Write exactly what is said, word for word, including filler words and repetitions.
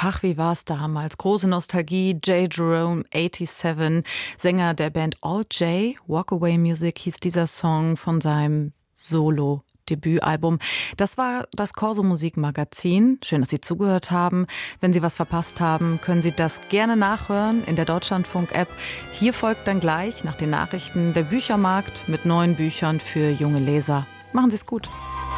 Ach, wie war's damals? Große Nostalgie. J. Jerome, siebenundachtzig, Sänger der Band All J. Walk Away Music hieß dieser Song von seinem Solo-Debütalbum. Das war das Corso Musikmagazin. Schön, dass Sie zugehört haben. Wenn Sie was verpasst haben, können Sie das gerne nachhören in der Deutschlandfunk-App. Hier folgt dann gleich nach den Nachrichten der Büchermarkt mit neuen Büchern für junge Leser. Machen Sie es gut.